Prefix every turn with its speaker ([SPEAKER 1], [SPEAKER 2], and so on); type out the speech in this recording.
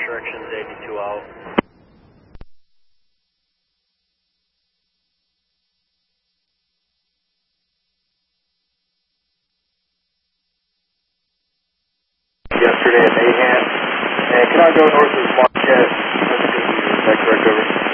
[SPEAKER 1] directions 82 out.
[SPEAKER 2] Yesterday at Mayhem. And can I go north of Marquette? That's going to be your correct over.